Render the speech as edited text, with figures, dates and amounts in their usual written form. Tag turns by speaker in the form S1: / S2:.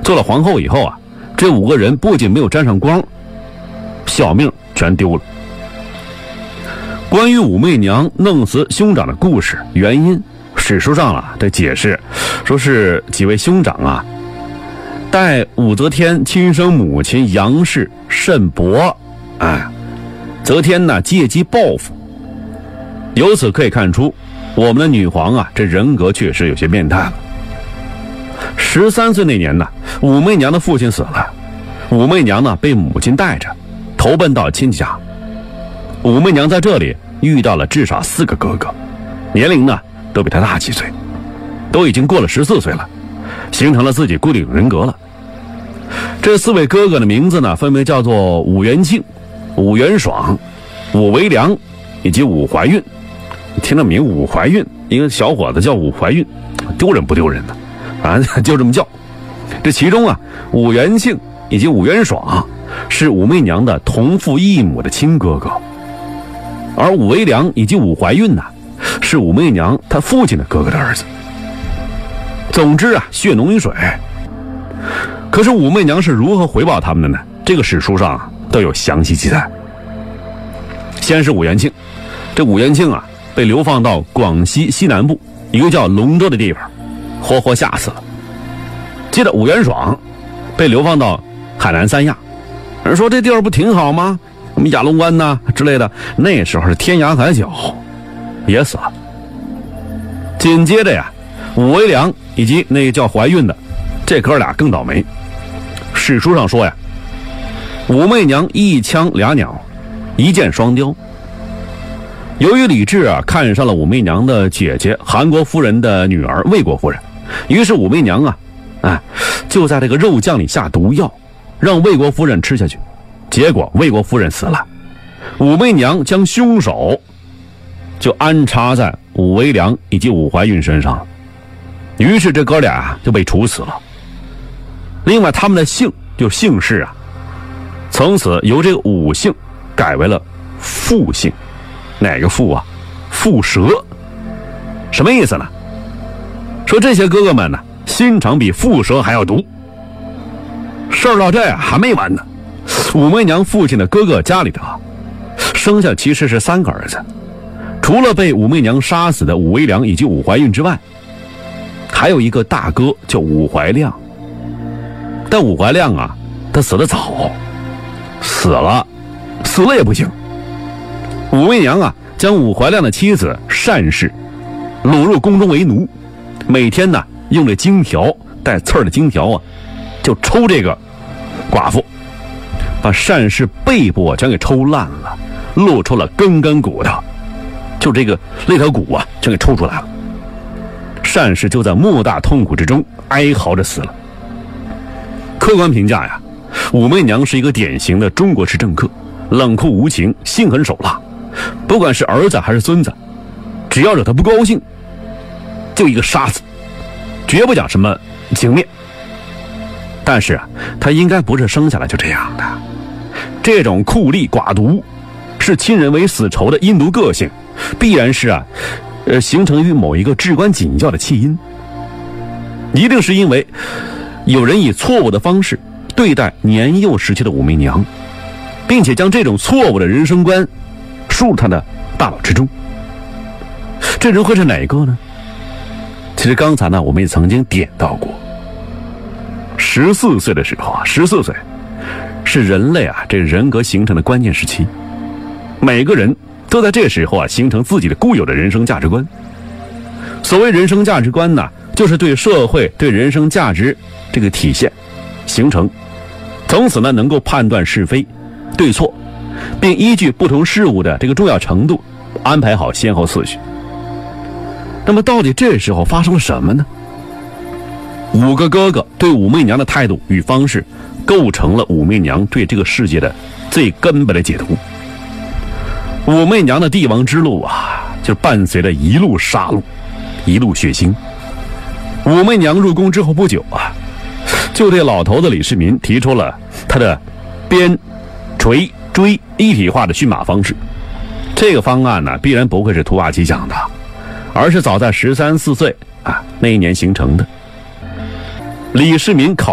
S1: 做了皇后以后啊，这5个人不仅没有沾上光，小命全丢了。关于武媚娘弄死兄长的故事原因，史书上的解释说是几位兄长待武则天亲生母亲杨氏甚薄，则天借机报复。由此可以看出，我们的女皇这人格确实有些变态了。13岁那年武媚娘的父亲死了，武媚娘被母亲带着投奔到亲戚家。武媚娘在这里遇到了至少4个哥哥，年龄都比她大几岁，都已经过了14岁了，形成了自己固定人格了。这4位哥哥的名字分别叫做武元庆、武元爽、武维良以及武怀孕。听到名武怀孕，一个小伙子叫武怀孕，丢人不丢人呢？就这么叫。这其中武元庆以及武元爽是武媚娘的同父异母的亲哥哥，而武维良以及武怀孕是武媚娘她父亲的哥哥的儿子。总之血浓于水。可是武媚娘是如何回报他们的呢？这个史书上都有详细记载。先是武元庆，这武元庆被流放到广西西南部一个叫龙州的地方，活活吓死了。接着武元爽被流放到海南三亚，人说这地儿不挺好吗？什么亚龙湾之类的，那时候是天涯海角，也死了。紧接着武维良以及那个叫怀孕的，这哥俩更倒霉。史书上说武媚娘一枪俩鸟，一箭双雕。由于李治看上了武媚娘的姐姐韩国夫人的女儿魏国夫人，于是武媚娘就在这个肉酱里下毒药，让魏国夫人吃下去。结果魏国夫人死了，武媚娘将凶手就安插在武维良以及武怀孕身上，于是这哥俩就被处死了。另外他们的姓就是姓氏从此由这个武姓改为了傅姓。哪个傅蝮蛇。什么意思呢？说这些哥哥们心肠比蝮蛇还要毒。事儿到这还没完呢。武媚娘父亲的哥哥家里头生下其实是3个儿子，除了被武媚娘杀死的武维良以及武怀孕之外，还有一个大哥叫武怀亮。但武怀亮他死得早，死了也不行。武媚娘将武怀亮的妻子单氏掳入宫中为奴，每天用这金条带刺儿的金条就抽这个寡妇，把单氏背部全给抽烂了，露出了根骨头，就这个那条骨全给抽出来了。单氏就在莫大痛苦之中哀嚎着死了。客观评价武媚娘是一个典型的中国式政客，冷酷无情，心狠手辣，不管是儿子还是孙子，只要惹他不高兴就一个杀死，绝不讲什么情面。但是他应该不是生下来就这样的，这种酷吏寡毒是亲人为死仇的阴毒个性，必然是形成于某一个至关紧要的起因。一定是因为有人以错误的方式对待年幼时期的武媚娘，并且将这种错误的人生观输入他的大脑之中。这人会是哪个呢？其实刚才我们也曾经点到过，14岁的时候14岁是人类这人格形成的关键时期，每个人都在这时候形成自己的固有的人生价值观。所谓人生价值观就是对社会对人生价值这个体现形成，从此能够判断是非对错，并依据不同事物的这个重要程度安排好先后次序。那么到底这时候发生了什么呢？5个哥哥对武媚娘的态度与方式构成了武媚娘对这个世界的最根本的解读。武媚娘的帝王之路就伴随着一路杀戮，一路血腥。武媚娘入宫之后不久就对老头子李世民提出了他的鞭锤追一体化的驯马方式。这个方案必然不会是突发奇想的，而是早在13、14岁那一年形成的。李世民考